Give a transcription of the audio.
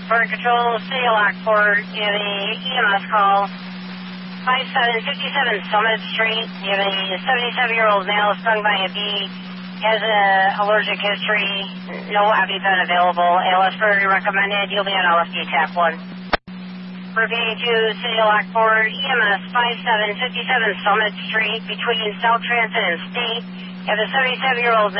Bird Control, City of Lockport. You have a EMS call. 5757 Summit Street. You have a 77-year-old male stung by a bee. Has an allergic history. No EpiPen available. ALS priority recommended. You'll be on LFD TAP 1. Repeating to City of Lockport. EMS 5757 Summit Street between South Transit and State. You have a 77-year-old